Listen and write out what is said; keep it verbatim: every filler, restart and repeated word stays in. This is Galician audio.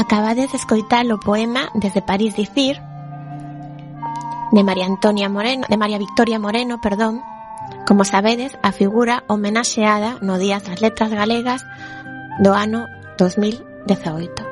Acabades de escoitar o poema Desde París dicir de María Antonia Moreno, de María Victoria Moreno, perdón. Como sabedes, a figura homenaxeada no Día das Letras Galegas do ano dos mil dezaoito.